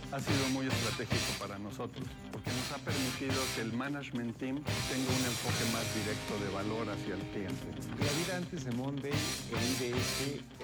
ha sido muy estratégico para nosotros, porque nos ha permitido que el management team tenga un enfoque más directo de valor hacia el cliente. La vida antes de Monday, el IDS